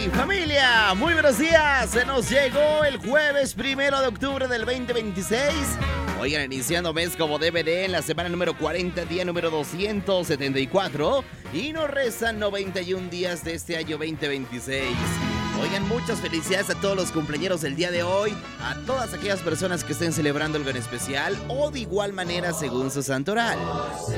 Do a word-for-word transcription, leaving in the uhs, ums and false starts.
Hey, familia, muy buenos días. Se nos llegó el jueves primero de octubre del veinte veintiséis. Oigan, iniciando mes como D V D en la semana número cuarenta, día número doscientos setenta y cuatro. Y nos restan noventa y un días de este año veinte veintiséis. Oigan, muchas felicidades a todos los cumpleañeros del día de hoy, a todas aquellas personas que estén celebrando algo en especial o de igual manera según su santoral.